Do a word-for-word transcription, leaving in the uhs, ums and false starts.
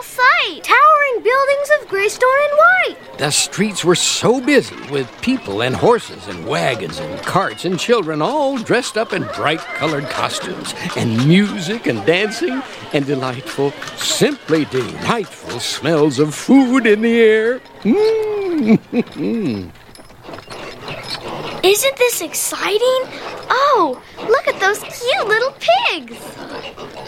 sight. Towering buildings of gray stone and white. The streets were so busy with people and horses and wagons and carts and children all dressed up in bright-colored costumes and music and dancing and delightful, simply delightful smells of food in the air. Mm. Isn't this exciting? Oh, look at those cute little pigs.